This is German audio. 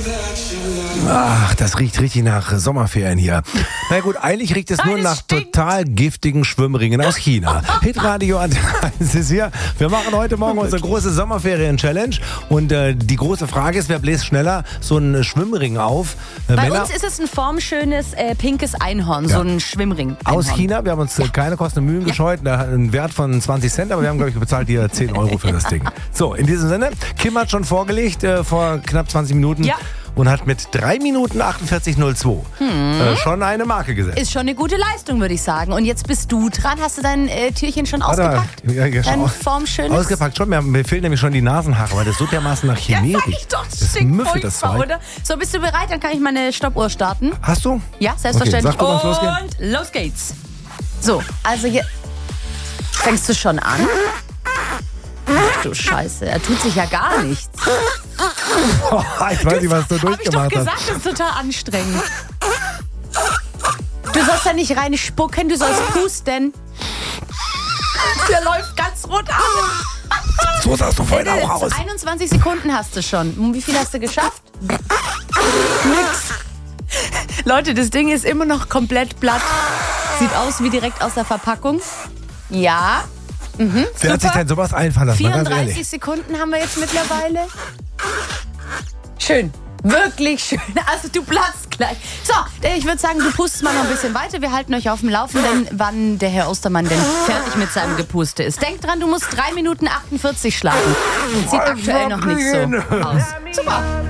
Ach, das riecht richtig nach Sommerferien hier. Na gut, eigentlich riecht es nur Nein, es nach stinkt. total giftigen Schwimmringen aus China. Hitradio Antenne 1 ist hier. Wir machen heute Morgen unsere große Sommerferien-Challenge. Und die große Frage ist, wer bläst schneller so einen Schwimmring auf? Bei uns ist es ein formschönes pinkes Einhorn, so ein Schwimmring. Aus China. Wir haben uns keine Kosten und Mühen gescheut. Da hat einen Wert von 20 Cent, aber wir haben, glaube ich, bezahlt hier 10 Euro für das Ding. So, in diesem Sinne, Kim hat schon vorgelegt vor knapp 20 Minuten. Ja. Und hat mit 3 Minuten 48,02 schon eine Marke gesetzt. Ist schon eine gute Leistung, würde ich sagen. Und jetzt bist du dran. Hast du dein Türchen schon ausgepackt? Ja, Dein formschönes? Ausgepackt schon. Mir fehlen nämlich schon die Nasenhaare, weil das so dermaßen nach Chemie Ja, sag riecht. ich doch. Das stinkt müffelt das furchtbar, Zeug. oder? So, bist du bereit? Dann kann ich meine Stoppuhr starten. Hast du? Ja, selbstverständlich. Okay, sag du, wann's losgeht. Und los geht's. So, also hier fängst du schon an. Ach du Scheiße, er tut sich ja gar nichts. Oh, ich weiß nicht, was du Hab ich doch durchgemacht hast. gesagt, das ist total anstrengend. Du sollst da nicht rein spucken, du sollst pusten. Der läuft ganz rot an. So sahst du vorhin auch aus. 21 Sekunden hast du schon. Wie viel hast du geschafft? Nix. Leute, das Ding ist immer noch komplett platt. Sieht aus wie direkt aus der Verpackung. Ja. Wer hat sich denn sowas einfallen lassen? Mal ganz 34 ehrlich. Sekunden haben wir jetzt mittlerweile. Schön. Wirklich schön. Also du platzt gleich. So, ich würde sagen, du pustest mal noch ein bisschen weiter. Wir halten euch auf dem Laufenden, wann der Herr Ostermann denn fertig mit seinem Gepuste ist. Denk dran, du musst 3 Minuten 48 schlagen. Sieht aktuell noch nicht so aus. Super.